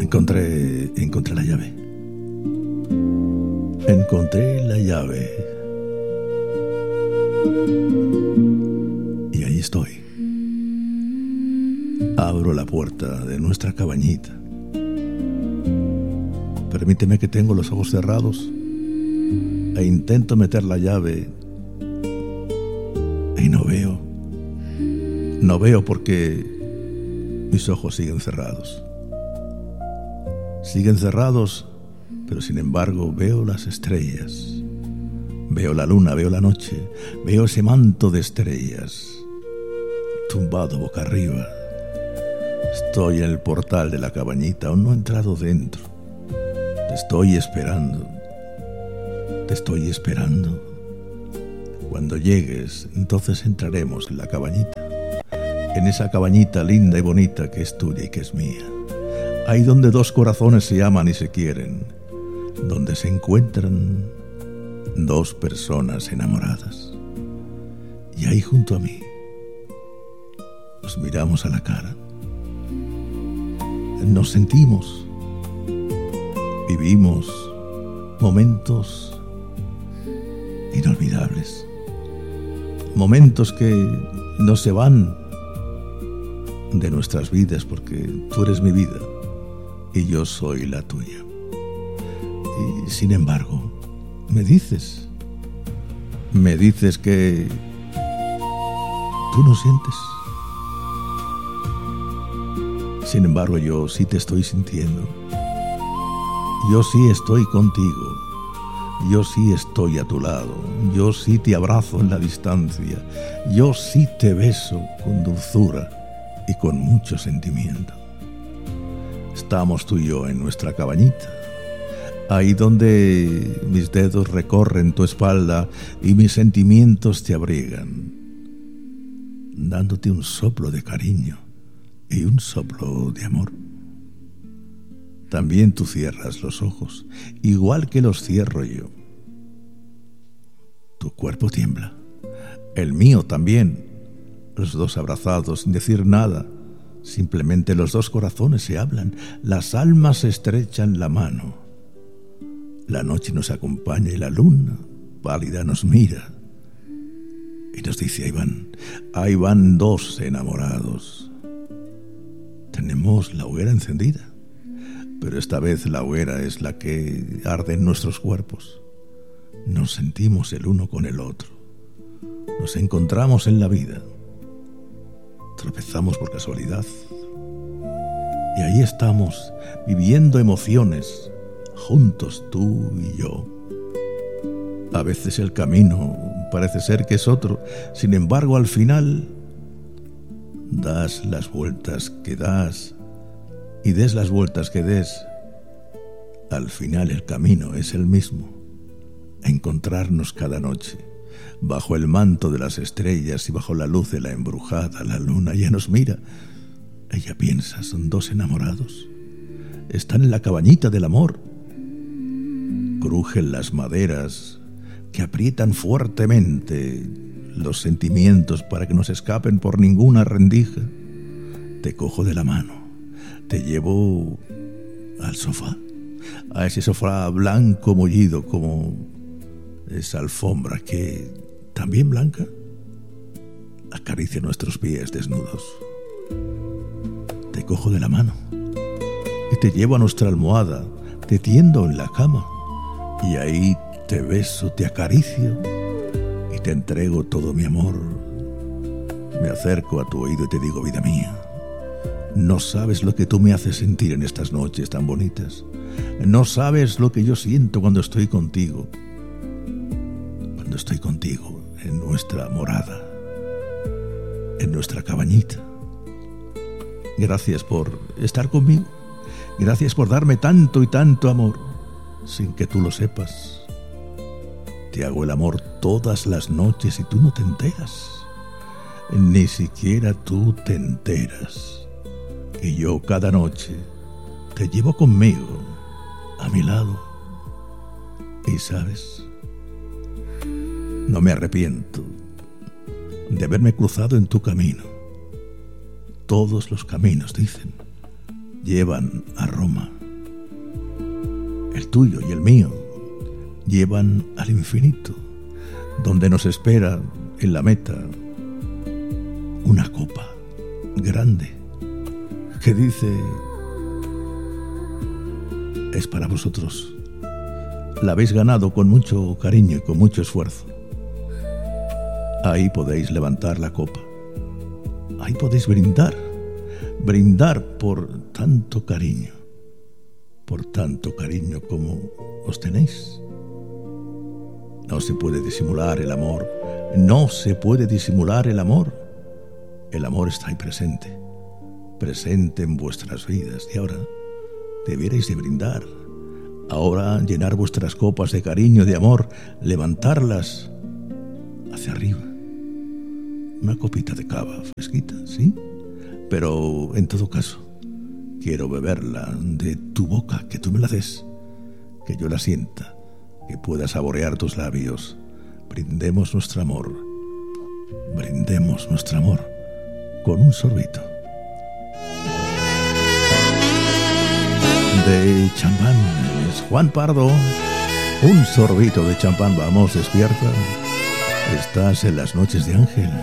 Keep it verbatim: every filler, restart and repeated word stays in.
Encontré, encontré la llave. Encontré la llave. Y ahí estoy. Abro la puerta de nuestra cabañita. Permíteme que tengo los ojos cerrados e intento meter la llave y no veo. No veo porque mis ojos siguen cerrados. Siguen cerrados, pero sin embargo veo las estrellas. Veo la luna, veo la noche, veo ese manto de estrellas tumbado boca arriba. Estoy en el portal de la cabañita, aún no he entrado dentro. Te estoy esperando. Te estoy esperando. Cuando llegues, entonces entraremos en la cabañita. En esa cabañita linda y bonita que es tuya y que es mía. Ahí donde dos corazones se aman y se quieren. Donde se encuentran dos personas enamoradas. Y ahí junto a mí nos miramos a la cara. Nos sentimos. Vivimos momentos inolvidables. Momentos que no se van de nuestras vidas porque tú eres mi vida y yo soy la tuya. Y sin embargo, me dices, me dices que tú no sientes. Sin embargo, yo sí te estoy sintiendo. Yo sí estoy contigo. Yo sí estoy a tu lado. Yo sí te abrazo en la distancia. Yo sí te beso con dulzura y con mucho sentimiento. Estamos tú y yo en nuestra cabañita, ahí donde mis dedos recorren tu espalda y mis sentimientos te abrigan, dándote un soplo de cariño y un soplo de amor. También tú cierras los ojos, igual que los cierro yo. Tu cuerpo tiembla, el mío también. Los dos abrazados sin decir nada, simplemente los dos corazones se hablan, las almas se estrechan la mano. La noche nos acompaña y la luna pálida nos mira y nos dice: ahí van, ahí van dos enamorados. Tenemos la hoguera encendida, pero esta vez la hoguera es la que arde en nuestros cuerpos. Nos sentimos el uno con el otro. Nos encontramos en la vida. Tropezamos por casualidad. Y ahí estamos, viviendo emociones, juntos tú y yo. A veces el camino parece ser que es otro. Sin embargo, al final, das las vueltas que das y des las vueltas que des. Al final el camino es el mismo. Encontrarnos cada noche bajo el manto de las estrellas y bajo la luz de la embrujada. La luna ya nos mira. Ella piensa: son dos enamorados. Están en la cabañita del amor. Crujen las maderas que aprietan fuertemente los sentimientos para que no se escapen por ninguna rendija. Te cojo de la mano. Te llevo al sofá. A ese sofá blanco mullido como esa alfombra que, también blanca, acaricia nuestros pies desnudos. Te cojo de la mano y te llevo a nuestra almohada, te tiendo en la cama y ahí te beso, te acaricio y te entrego todo mi amor. Me acerco a tu oído y te digo: vida mía, no sabes lo que tú me haces sentir en estas noches tan bonitas. No sabes lo que yo siento cuando estoy contigo. Cuando estoy contigo en nuestra morada, en nuestra cabañita. Gracias por estar conmigo. Gracias por darme tanto y tanto amor, sin que tú lo sepas. Te hago el amor todas las noches y tú no te enteras. Ni siquiera tú te enteras. Y yo cada noche te llevo conmigo, a mi lado. Y sabes, no me arrepiento de haberme cruzado en tu camino. Todos los caminos, dicen, llevan a Roma. el tuyo y el mío, llevan al infinito, donde nos espera en la meta una copa grande que dice: es para vosotros. La habéis ganado con mucho cariño y con mucho esfuerzo. Ahí podéis levantar la copa. Ahí podéis brindar. Brindar por tanto cariño. Por tanto cariño como os tenéis. No se puede disimular el amor. No se puede disimular el amor. El amor está ahí presente. Presente en vuestras vidas. Y ahora debierais de brindar. Ahora llenar vuestras copas de cariño, de amor, levantarlas hacia arriba. Una copita de cava fresquita, ¿sí? Pero en todo caso, quiero beberla de tu boca, que tú me la des, que yo la sienta, que pueda saborear tus labios. Brindemos nuestro amor, brindemos nuestro amor con un sorbito de champán. Es Juan Pardo. Un sorbito de champán. Vamos, despierta. Estás en las noches de Ángel.